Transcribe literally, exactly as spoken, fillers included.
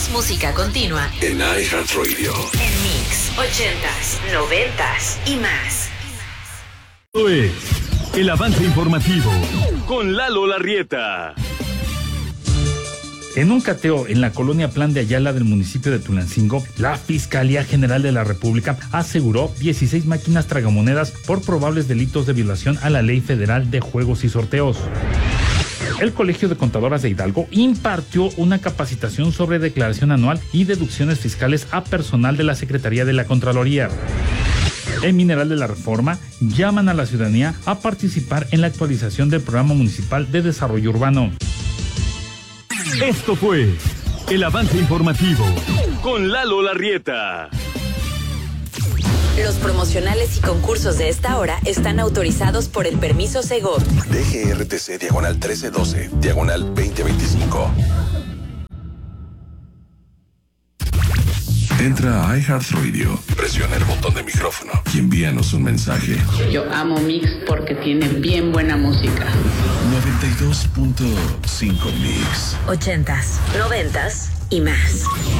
Más música continua en iHeartRadio. En Mix, ochentas, noventas y más. Esto es el avance informativo con Lalo Larrieta. En un cateo en la colonia Plan de Ayala del municipio de Tulancingo, la Fiscalía General de la República aseguró dieciséis máquinas tragamonedas por probables delitos de violación a la Ley Federal de Juegos y Sorteos. El Colegio de Contadoras de Hidalgo impartió una capacitación sobre declaración anual y deducciones fiscales a personal de la Secretaría de la Contraloría. En Mineral de la Reforma llaman a la ciudadanía a participar en la actualización del Programa Municipal de Desarrollo Urbano. Esto fue el avance informativo con Lalo Larrieta. Los promocionales y concursos de esta hora están autorizados por el permiso Segov. D G R T C diagonal trece doce, diagonal veinte veinticinco. Entra a iHeartRadio, presiona el botón de micrófono y envíanos un mensaje. Yo amo Mix porque tiene bien buena música. noventa y dos punto cinco Mix. Ochentas, noventas y más.